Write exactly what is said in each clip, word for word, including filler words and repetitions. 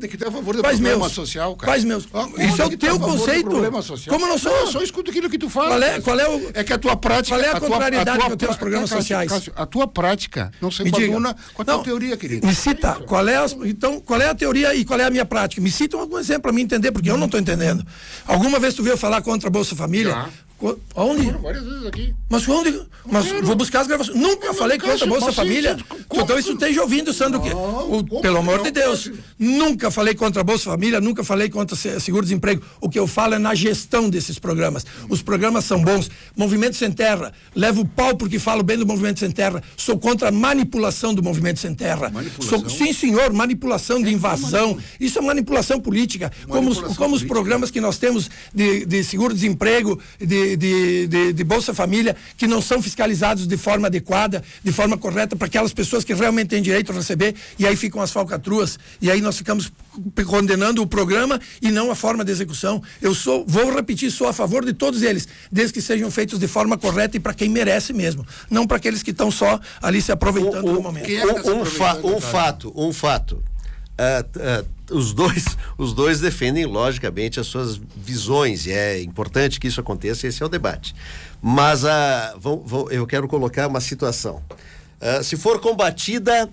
Onde que tá a favor do Quais problema meus? social, cara? Quais meus? Onde Isso é o que tá teu a favor do conceito. problema social? Como eu não sou? Não, eu só escuto aquilo que tu fala. Qual é, qual é o... É que a tua prática... Qual é a tua- contrariedade tua que eu tenho aos pra- programas Cássio, sociais? Cássio, a tua prática não se Me diga. baduna com a tua Não, teoria, querido. Me cita, qual é, as- então, qual é a teoria e qual é a minha prática? Me cita algum exemplo para mim entender, porque eu não estou entendendo. Alguma vez tu veio falar contra a Bolsa Família? Já. Co- Onde? Foram várias vezes aqui. Mas onde? Mas Quero. vou buscar as gravações. Nunca Não, falei Cássio, contra a Bolsa mas Família. sim, como- Então isso esteja ouvindo, Sandro, o quê? Não, O- como pelo amor não, de Deus. Cássio? Nunca falei contra a Bolsa Família, nunca falei contra se- seguro-desemprego. O que eu falo é na gestão desses programas. Os programas são bons. Movimento Sem Terra, levo pau porque falo bem do Movimento Sem Terra. Sou contra a manipulação do Movimento Sem Terra. Manipulação? Sou, sim, senhor, manipulação de invasão. Isso é manipulação política. Como os, Manipulação como os política. programas que nós temos de, de seguro-desemprego, de, de, de, de Bolsa Família, que não são fiscalizados de forma adequada, de forma correta, para aquelas pessoas que realmente têm direito a receber, e aí ficam as falcatruas, e aí nós ficamos condenando o programa e não a forma de execução. Eu sou, vou repetir, sou a favor de todos eles, desde que sejam feitos de forma correta e para quem merece mesmo, não para aqueles que estão só ali se aproveitando Um- do um- momento. Quem é que tá se um, um, fa- aproveitando, um cara? fato, um fato. Ah, ah, os dois, os dois defendem logicamente as suas visões e é importante que isso aconteça. Esse é o debate. Mas ah, vão- vão- eu quero colocar uma situação. Ah, se for combatida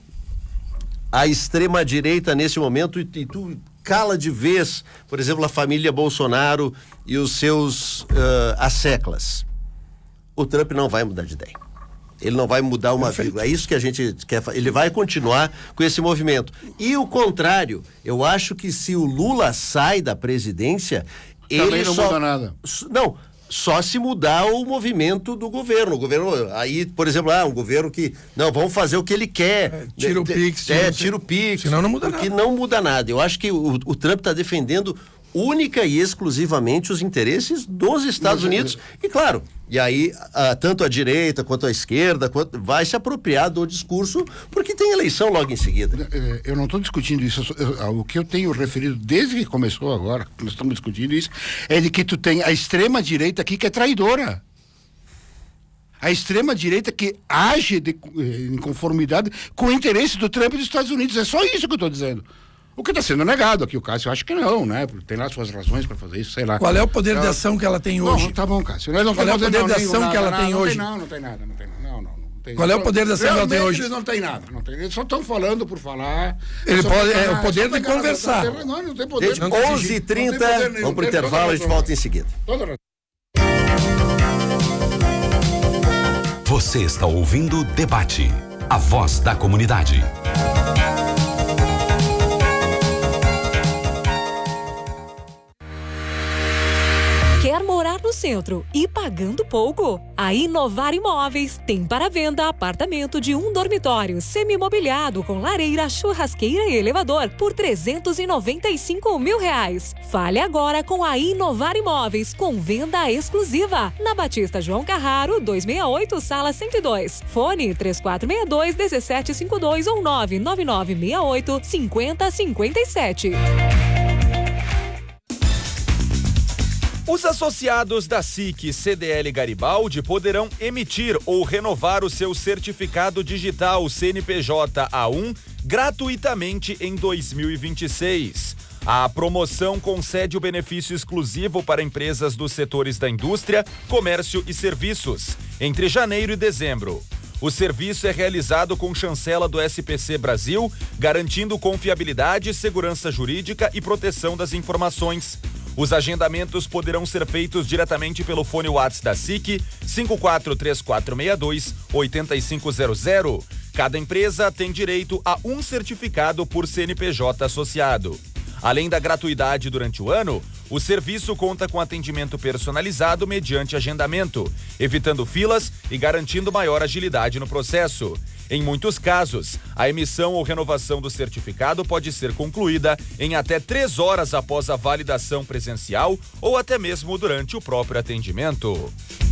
a extrema direita nesse momento e, e tu cala de vez, por exemplo, a família Bolsonaro e os seus ah, asseclas, o Trump não vai mudar de ideia. Ele não vai mudar uma vírgula. É isso que a gente quer fazer. Ele vai continuar com esse movimento. E o contrário, eu acho que se o Lula sai da presidência, Também ele não só... muda nada. S- Não, só se mudar o movimento do governo. O governo, aí, por exemplo, ah, um governo que, não, vamos fazer o que ele quer. É, tira o De- Pix, de- tira É, o- tira o Pix. senão não muda porque nada. não muda nada. Eu acho que o, o Trump está defendendo única e exclusivamente os interesses dos Estados Mas, Unidos. E claro, e aí ah, tanto a direita quanto a esquerda quanto, vai se apropriar do discurso, porque tem eleição logo em seguida. Eh, Eu não estou discutindo isso. eu só- eu- O que eu tenho referido desde que começou agora, que nós estamos discutindo isso, é de que tu tem a extrema direita aqui que é traidora. A extrema direita que age de, eh, em conformidade com o interesse do Trump e dos Estados Unidos. É só isso que eu estou dizendo. O que está sendo negado aqui, o Cássio, eu acho que não, né? Porque tem lá suas razões para fazer isso, sei lá. Qual é o poder Ela- de ação que ela tem Não, hoje? tá bom, Cássio. Nós não Qual é o estamos poder fazendo de ação nada, que ela nada, tem não hoje? Tem, não, não tem nada, não tem nada. Não, não, não tem. Qual é o poder de ação que ela tem Realmente hoje? Eles não tem nada, não tem. Eles só estão falando por falar. Ele Só pode- pra- é o só poder pra de ganhar- conversar. Não, tem- não, não tem poder. Gente, Não tem onze e poder trinta, nenhum, vamos pro tem intervalo, a gente toda volta em seguida. Toda razão. Você está ouvindo Debate, a voz da comunidade. Quer morar no centro e pagando pouco? A Inovar Imóveis tem para venda apartamento de um dormitório semi-mobiliado com lareira, churrasqueira e elevador por trezentos e noventa e cinco mil reais. Fale agora com a Inovar Imóveis com venda exclusiva na Batista João Carraro, duzentos e sessenta e oito, sala cento e dois. Fone três quatro seis dois, um sete cinco dois ou nove nove nove seis oito, cinco zero cinco sete. Os associados da S I C C D L Garibaldi poderão emitir ou renovar o seu certificado digital C N P J A um gratuitamente em dois mil e vinte e seis. A promoção concede o benefício exclusivo para empresas dos setores da indústria, comércio e serviços, entre janeiro e dezembro. O serviço é realizado com chancela do S P C Brasil, garantindo confiabilidade, segurança jurídica e proteção das informações. Os agendamentos poderão ser feitos diretamente pelo fone WhatsApp da S I C, cinco quatro três quatro seis dois, oito cinco zero zero. Cada empresa tem direito a um certificado por C N P J associado. Além da gratuidade durante o ano, o serviço conta com atendimento personalizado mediante agendamento, evitando filas e garantindo maior agilidade no processo. Em muitos casos, a emissão ou renovação do certificado pode ser concluída em até três horas após a validação presencial ou até mesmo durante o próprio atendimento.